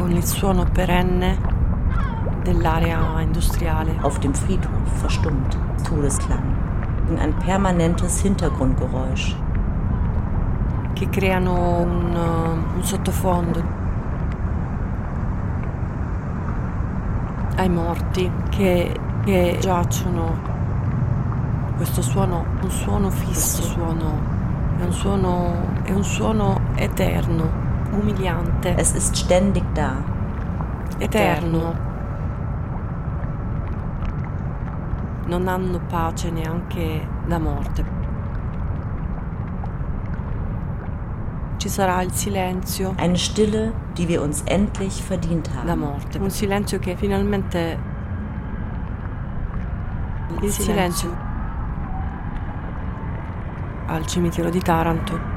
con il suono perenne dell'area industriale. Auf dem Friedhof verstummt, Todesklang. Ein permanentes Hintergrundgeräusch. Che creano un sottofondo ai morti che giacciono. Questo suono, un suono fisso, è un suono eterno, umiliante. Es ist ständig da. Eterno. Non hanno pace neanche la morte. Ci sarà il silenzio. Eine Stille, die wir uns endlich verdient haben. La morte. Un silenzio che finalmente... Il silenzio al cimitero di Taranto